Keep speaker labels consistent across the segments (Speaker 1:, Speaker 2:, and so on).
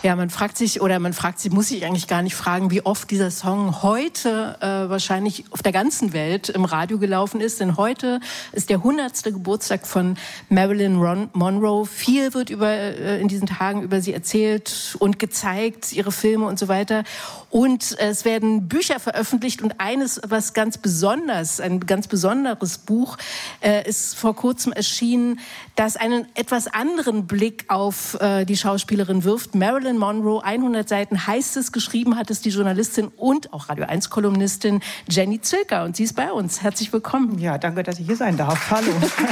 Speaker 1: Ja, man fragt sich, muss sich eigentlich gar nicht fragen, wie oft dieser Song heute wahrscheinlich auf der ganzen Welt im Radio gelaufen ist. Denn heute ist der 100. Geburtstag von Marilyn Monroe. Viel wird in diesen Tagen über sie erzählt und gezeigt, ihre Filme und so weiter. Und es werden Bücher veröffentlicht und eines, was ein ganz besonderes Buch, ist vor kurzem erschienen, das einen etwas anderen Blick auf die Schauspielerin wirft. Marilyn Monroe, 100 Seiten heißt es, geschrieben hat es die Journalistin und auch Radio-1-Kolumnistin Jenny Zilker. Und sie ist bei uns. Herzlich willkommen.
Speaker 2: Ja, danke, dass ich hier sein darf. Hallo.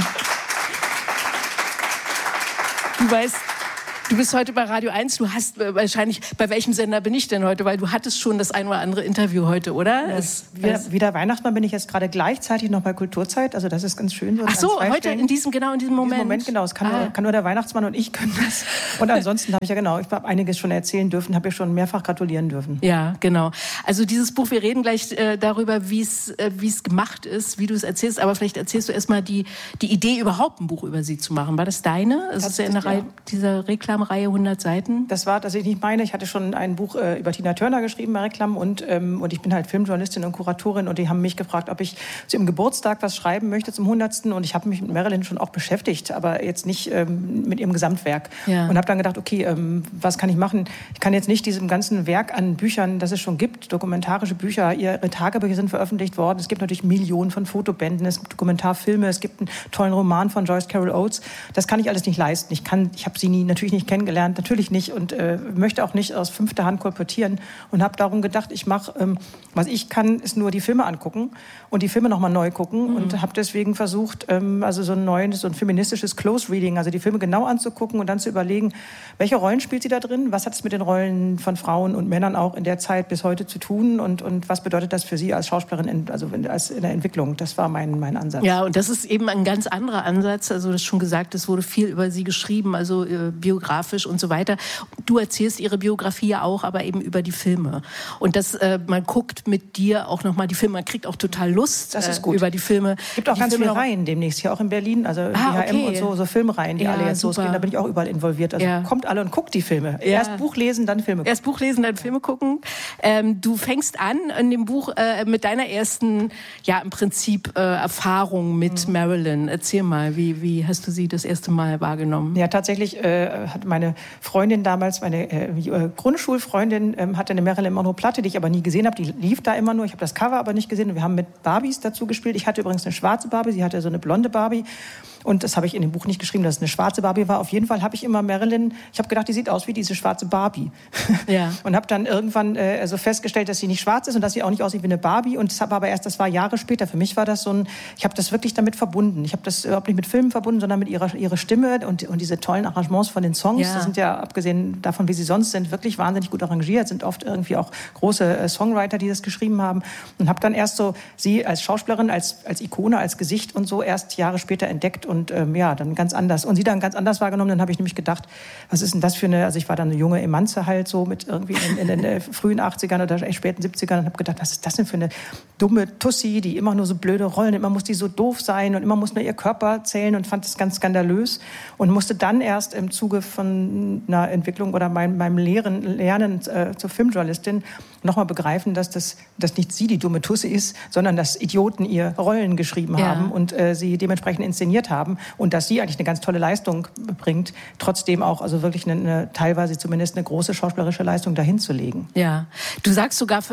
Speaker 1: Du bist heute bei Radio 1, du hast wahrscheinlich, bei welchem Sender bin ich denn heute? Weil du hattest schon das ein oder andere Interview heute, oder?
Speaker 2: Wieder Weihnachtsmann bin ich jetzt gerade gleichzeitig noch bei Kulturzeit, also das ist ganz schön. So
Speaker 1: ach so, heute in diesem Moment? In diesem
Speaker 2: Moment, genau, es kann nur der Weihnachtsmann und ich können das. Und ansonsten habe ich ich habe einiges schon erzählen dürfen, habe ja schon mehrfach gratulieren dürfen.
Speaker 1: Ja, genau. Also dieses Buch, wir reden gleich darüber, wie es gemacht ist, wie du es erzählst, aber vielleicht erzählst du erstmal die Idee, überhaupt ein Buch über sie zu machen. War das deine? Es ist ja in der Reihe, dieser Reklamreihe 100 Seiten.
Speaker 2: Das war tatsächlich nicht meine. Ich hatte schon ein Buch über Tina Turner geschrieben bei Reklam und ich bin halt Filmjournalistin und Kuratorin und die haben mich gefragt, ob ich zu ihrem Geburtstag was schreiben möchte zum 100. Und ich habe mich mit Marilyn schon auch beschäftigt, aber jetzt nicht mit ihrem Gesamtwerk. Ja. Und habe dann gedacht, okay, was kann ich machen? Ich kann jetzt nicht diesem ganzen Werk an Büchern, das es schon gibt, dokumentarische Bücher, ihre Tagebücher sind veröffentlicht worden. Es gibt natürlich Millionen von Fotobänden, es gibt Dokumentarfilme, es gibt einen tollen Roman von Joyce Carol Oates. Das kann ich alles nicht leisten. Ich habe sie natürlich nicht kennengelernt, natürlich nicht und möchte auch nicht aus fünfter Hand kolportieren und habe darum gedacht, ich mache, was ich kann, ist nur die Filme angucken und die Filme nochmal neu gucken und habe deswegen versucht, so ein feministisches Close Reading, also die Filme genau anzugucken und dann zu überlegen, welche Rollen spielt sie da drin, was hat es mit den Rollen von Frauen und Männern auch in der Zeit bis heute zu tun und was bedeutet das für sie als Schauspielerin, in der Entwicklung. Das war mein Ansatz.
Speaker 1: Ja, und das ist eben ein ganz anderer Ansatz, also das ist schon gesagt, es wurde viel über sie geschrieben, also biografisch und so weiter. Du erzählst ihre Biografie ja auch, aber eben über die Filme. Und man guckt mit dir auch nochmal die Filme, man kriegt auch total Lust über die Filme.
Speaker 2: Es gibt auch ganz viele Reihen demnächst, hier auch in Berlin, also BHM und so Filmreihen, die alle jetzt losgehen. Da bin ich auch überall involviert. Also kommt alle und guckt die Filme. Ja. Erst Buch lesen, dann Filme gucken.
Speaker 1: Erst Buch lesen, dann Filme gucken. Du fängst an in dem Buch mit deiner ersten, im Prinzip Erfahrung mit Marilyn. Erzähl mal, wie hast du sie das erste Mal wahrgenommen?
Speaker 2: Ja, tatsächlich hat meine Freundin damals, meine Grundschulfreundin, hatte eine Marilyn Monroe Platte, die ich aber nie gesehen habe. Die lief da immer nur. Ich habe das Cover aber nicht gesehen. Und wir haben mit Barbies dazu gespielt. Ich hatte übrigens eine schwarze Barbie, sie hatte so eine blonde Barbie. Und das habe ich in dem Buch nicht geschrieben, dass es eine schwarze Barbie war. Auf jeden Fall habe ich immer Marilyn, ich habe gedacht, die sieht aus wie diese schwarze Barbie. Ja. Und habe dann irgendwann festgestellt, dass sie nicht schwarz ist und dass sie auch nicht aussieht wie eine Barbie. Und das war Jahre später. Für mich war das ich habe das wirklich damit verbunden. Ich habe das überhaupt nicht mit Filmen verbunden, sondern mit ihrer Stimme und diese tollen Arrangements von den Songs. Ja. Das sind ja, abgesehen davon, wie sie sonst sind, wirklich wahnsinnig gut arrangiert. Sind oft irgendwie auch große Songwriter, die das geschrieben haben. Und habe dann erst sie als Schauspielerin, als Ikone, als Gesicht und so erst Jahre später entdeckt und dann ganz anders. Und sie dann ganz anders wahrgenommen. Dann habe ich nämlich gedacht, was ist denn das für ich war dann eine junge Emanze halt so mit irgendwie in den frühen 80ern oder späten 70ern und habe gedacht, was ist das denn für eine dumme Tussi, die immer nur so blöde Rollen, immer muss die so doof sein und immer muss nur ihr Körper zählen und fand das ganz skandalös und musste dann erst im Zuge von einer Entwicklung oder meinem Lernen zur Filmjournalistin nochmal begreifen, dass nicht sie die dumme Tusse ist, sondern dass Idioten ihr Rollen geschrieben haben und sie dementsprechend inszeniert haben und dass sie eigentlich eine ganz tolle Leistung bringt, trotzdem auch also wirklich teilweise zumindest eine große schauspielerische Leistung dahin zu legen.
Speaker 1: Ja, du sagst sogar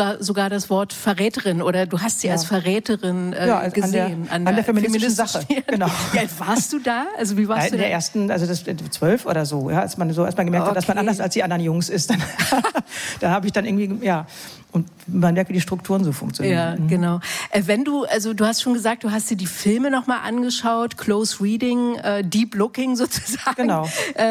Speaker 1: das Wort Verräterin oder du hast sie als Verräterin gesehen.
Speaker 2: An der feministischen Sache, genau.
Speaker 1: Wie alt warst du da? Also wie warst du
Speaker 2: in der ersten, also das 12 oder so, als man gemerkt hat, dass man anders als die anderen Jungs ist, dann da habe ich dann irgendwie, und man merkt, wie die Strukturen so funktionieren.
Speaker 1: Ja, genau. Du hast schon gesagt, du hast dir die Filme nochmal angeschaut, Close Reading, Deep Looking sozusagen.
Speaker 2: Genau.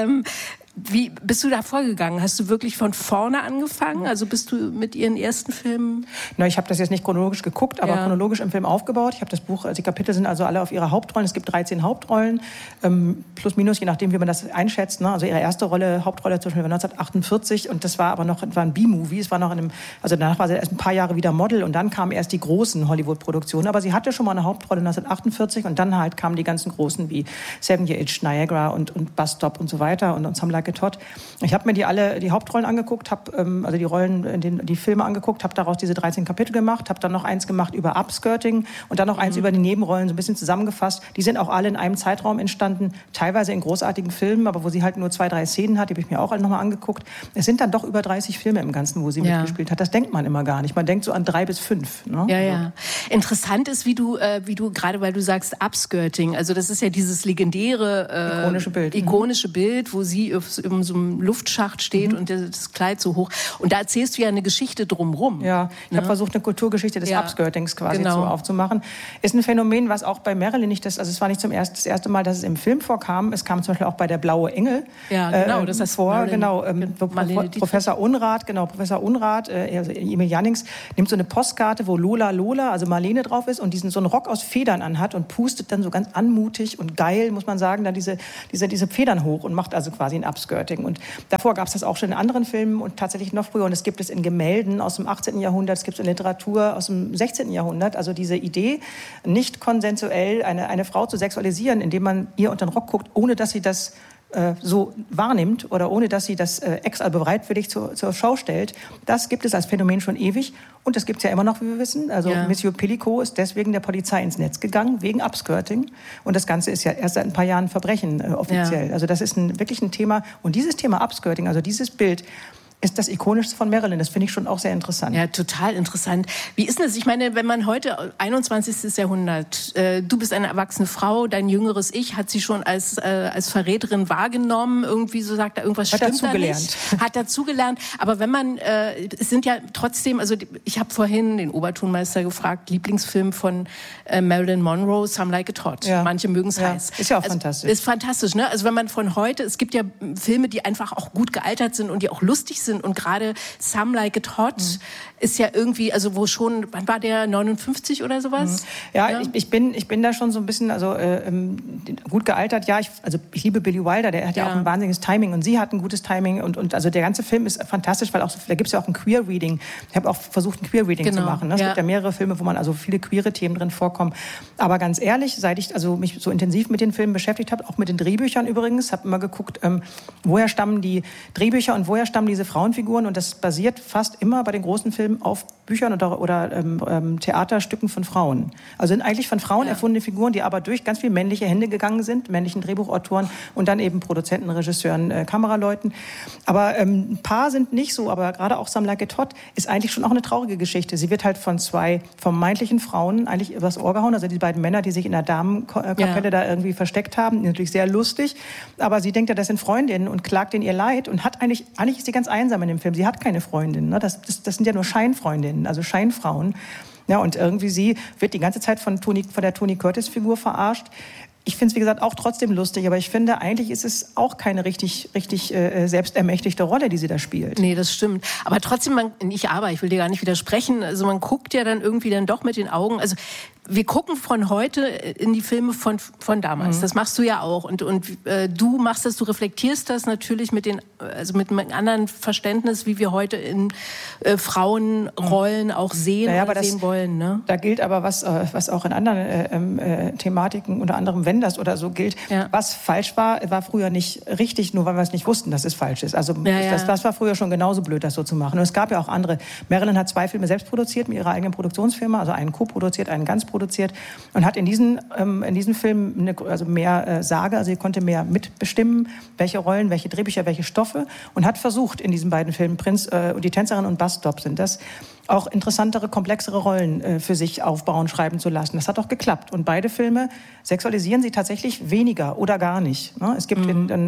Speaker 1: Wie bist du da vorgegangen? Hast du wirklich von vorne angefangen? Also bist du mit ihren ersten Filmen?
Speaker 2: Na, ich habe das jetzt nicht chronologisch geguckt, aber chronologisch im Film aufgebaut. Ich habe das Buch, die Kapitel sind also alle auf ihre Hauptrollen. Es gibt 13 Hauptrollen, plus minus, je nachdem, wie man das einschätzt. Ne? Also ihre erste Hauptrolle zum Beispiel war 1948 und das war aber noch ein B-Movie. Es war noch danach war sie erst ein paar Jahre wieder Model und dann kamen erst die großen Hollywood-Produktionen. Aber sie hatte schon mal eine Hauptrolle 1948 und dann halt kamen die ganzen großen wie Seven Year Itch, Niagara und Bus Stop und so weiter und Some Like Like It Hot. Ich habe mir die Hauptrollen angeguckt, also die Rollen, die Filme angeguckt, habe daraus diese 13 Kapitel gemacht, habe dann noch eins gemacht über Upskirting und dann noch eins über die Nebenrollen, so ein bisschen zusammengefasst. Die sind auch alle in einem Zeitraum entstanden, teilweise in großartigen Filmen, aber wo sie halt nur 2, 3 Szenen hat, die habe ich mir auch alle nochmal angeguckt. Es sind dann doch über 30 Filme im Ganzen, wo sie mitgespielt hat. Das denkt man immer gar nicht. Man denkt so an 3 bis 5. Ne?
Speaker 1: Ja. Interessant ist, wie du gerade, weil du sagst Upskirting, also das ist ja dieses legendäre ikonische Bild, wo sie in so einem Luftschacht steht und das Kleid so hoch. Und da erzählst du ja eine Geschichte drumherum.
Speaker 2: Ja, ich habe versucht, eine Kulturgeschichte des Upskirtings quasi so aufzumachen. Ist ein Phänomen, was auch bei Marilyn nicht, also es war nicht das erste Mal, dass es im Film vorkam. Es kam zum Beispiel auch bei Der blaue Engel
Speaker 1: das heißt
Speaker 2: vor. Professor Unrath, also Emil Jannings, nimmt so eine Postkarte, wo Lola, also Marlene drauf ist und diesen so einen Rock aus Federn anhat und pustet dann so ganz anmutig und geil, muss man sagen, dann diese Federn hoch und macht also quasi ein Upskirting. Und davor gab es das auch schon in anderen Filmen und tatsächlich noch früher. Und es gibt es in Gemälden aus dem 18. Jahrhundert, es gibt es in Literatur aus dem 16. Jahrhundert. Also diese Idee, nicht konsensuell eine Frau zu sexualisieren, indem man ihr unter den Rock guckt, ohne dass sie das so wahrnimmt oder ohne dass sie das extra bereitwillig zur Schau stellt, das gibt es als Phänomen schon ewig und das gibt es ja immer noch, wie wir wissen. Also Monsieur Pellicot ist deswegen der Polizei ins Netz gegangen, wegen Upskirting und das Ganze ist ja erst seit ein paar Jahren Verbrechen offiziell. Ja. Also das ist wirklich ein Thema und dieses Thema Upskirting, also dieses Bild, ist das Ikonischste von Marilyn. Das finde ich schon auch sehr interessant.
Speaker 1: Ja, total interessant. Wie ist denn das? Ich meine, wenn man heute, 21. Jahrhundert, du bist eine erwachsene Frau, dein jüngeres Ich hat sie schon als Verräterin wahrgenommen, irgendwie so sagt, da irgendwas stimmt da nicht. Hat dazugelernt. Aber wenn man, es sind ja trotzdem, also ich habe vorhin den Obertonmeister gefragt, Lieblingsfilm von Marilyn Monroe, Some Like It Hot. Ja. Manche mögen es heiß.
Speaker 2: Ist ja auch fantastisch.
Speaker 1: Ist fantastisch, ne? Also wenn man von heute, es gibt ja Filme, die einfach auch gut gealtert sind und die auch lustig sind. Und gerade Some Like It Hot ist ja irgendwie, also wo schon, wann war der, 59 oder sowas?
Speaker 2: Ja. Ich bin da schon so ein bisschen, also gut gealtert. Ja, ich liebe Billy Wilder, der hat ja auch ein wahnsinniges Timing und sie hat ein gutes Timing und also der ganze Film ist fantastisch, weil auch da gibt es ja auch ein Queer-Reading. Ich habe auch versucht, ein Queer-Reading zu machen. Ne? Es gibt ja mehrere Filme, wo man also viele queere Themen drin vorkommen. Aber ganz ehrlich, seit ich also mich so intensiv mit den Filmen beschäftigt habe, auch mit den Drehbüchern übrigens, habe immer geguckt, woher stammen die Drehbücher und woher stammen diese Frauenfiguren und das basiert fast immer bei den großen Filmen auf Büchern oder Theaterstücken von Frauen. Also sind eigentlich von Frauen erfundene Figuren, die aber durch ganz viele männliche Hände gegangen sind, männlichen Drehbuchautoren und dann eben Produzenten, Regisseuren, Kameraleuten. Aber ein paar sind nicht so, aber gerade auch Some Like It Hot ist eigentlich schon auch eine traurige Geschichte. Sie wird halt von zwei vermeintlichen Frauen eigentlich übers Ohr gehauen, also die beiden Männer, die sich in der Damenkapelle da irgendwie versteckt haben, natürlich sehr lustig, aber sie denkt ja, das sind Freundinnen und klagt ihnen ihr Leid und hat eigentlich ist sie ganz einsam in dem Film. Sie hat keine Freundin, ne? Das sind ja nur Scheinfreundinnen, also Scheinfrauen. Ja, und irgendwie sie wird die ganze Zeit von der Tony Curtis-Figur verarscht. Ich finde es, wie gesagt, auch trotzdem lustig, aber ich finde, eigentlich ist es auch keine richtig selbstermächtigte Rolle, die sie da spielt.
Speaker 1: Nee, das stimmt. Aber trotzdem, ich will dir gar nicht widersprechen, also man guckt ja dann irgendwie dann doch mit den Augen, also wir gucken von heute in die Filme von damals. Das machst du ja auch. Und du machst das, du reflektierst das natürlich mit einem anderen Verständnis, wie wir heute in Frauenrollen auch sehen sehen wollen. Ne?
Speaker 2: Da gilt aber, was auch in anderen Thematiken, unter anderem Wenders oder so gilt, was falsch war früher nicht richtig, nur weil wir es nicht wussten, dass es falsch ist. Also das war früher schon genauso blöd, das so zu machen. Und es gab ja auch andere. Marilyn hat 2 Filme selbst produziert mit ihrer eigenen Produktionsfirma, also einen co-produziert, einen ganz produziert und hat in diesen Filmen mehr Sage, also sie konnte mehr mitbestimmen, welche Rollen, welche Drehbücher, welche Stoffe und hat versucht in diesen beiden Filmen, Prinz und die Tänzerin und Bus Stop sind das, auch interessantere, komplexere Rollen für sich aufbauen, schreiben zu lassen. Das hat auch geklappt. Und beide Filme sexualisieren sie tatsächlich weniger oder gar nicht. Ne? Es gibt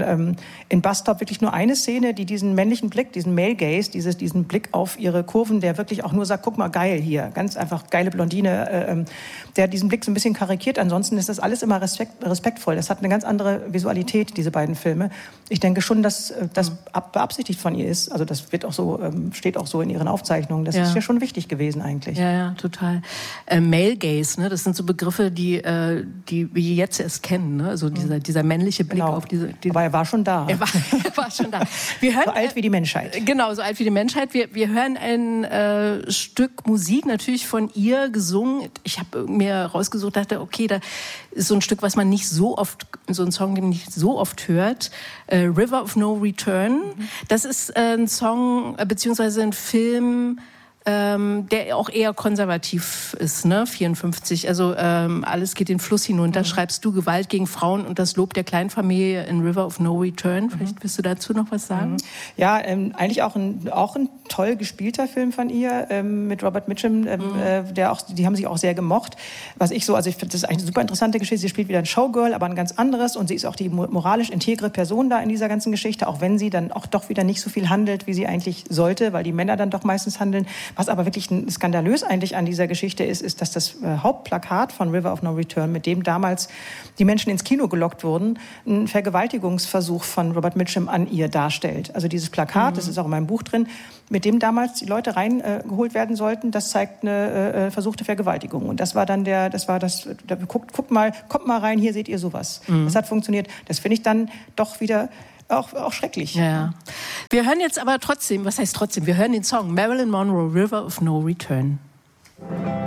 Speaker 2: in Bus Stop wirklich nur eine Szene, die diesen männlichen Blick, diesen Male Gaze, diesen Blick auf ihre Kurven, der wirklich auch nur sagt, guck mal, geil hier, ganz einfach geile Blondine, der diesen Blick so ein bisschen karikiert. Ansonsten ist das alles immer respektvoll. Das hat eine ganz andere Visualität, diese beiden Filme. Ich denke schon, dass das beabsichtigt von ihr ist. Also das wird auch so, steht auch so in ihren Aufzeichnungen. Das ist ja schon schon wichtig gewesen eigentlich.
Speaker 1: Ja, total. Male Gaze, ne? Das sind so Begriffe, die wir jetzt erst kennen. Ne? Also dieser männliche Blick auf diese...
Speaker 2: Aber er war schon da.
Speaker 1: Er war schon da. Wir hören,
Speaker 2: so alt wie die Menschheit.
Speaker 1: Genau, so alt wie die Menschheit. Wir hören ein Stück Musik, natürlich von ihr gesungen. Ich habe mir rausgesucht, dachte, okay, da ist so ein Stück, was man nicht so oft, so ein Song, den man nicht so oft hört. River of No Return. Das ist ein Song, beziehungsweise ein Film, der auch eher konservativ ist, ne? 54. Also alles geht den Fluss hinunter. Schreibst du Gewalt gegen Frauen und das Lob der Kleinfamilie in River of No Return. Vielleicht willst du dazu noch was sagen?
Speaker 2: Ja, eigentlich auch ein toll gespielter Film von ihr mit Robert Mitchum. Die haben sich auch sehr gemocht. Ich finde, das ist eigentlich eine super interessante Geschichte. Sie spielt wieder ein Showgirl, aber ein ganz anderes. Und sie ist auch die moralisch integre Person da in dieser ganzen Geschichte, auch wenn sie dann auch doch wieder nicht so viel handelt, wie sie eigentlich sollte, weil die Männer dann doch meistens handeln. Was aber wirklich skandalös eigentlich an dieser Geschichte ist, dass das Hauptplakat von River of No Return, mit dem damals die Menschen ins Kino gelockt wurden, einen Vergewaltigungsversuch von Robert Mitchum an ihr darstellt. Also dieses Plakat, das ist auch in meinem Buch drin, mit dem damals die Leute reingeholt werden sollten, das zeigt eine versuchte Vergewaltigung. Und das war dann kommt mal rein, hier seht ihr sowas. Das hat funktioniert. Das finde ich dann doch wieder auch schrecklich.
Speaker 1: Ja. Wir hören jetzt aber trotzdem, was heißt trotzdem? Wir hören den Song Marilyn Monroe, River of No Return.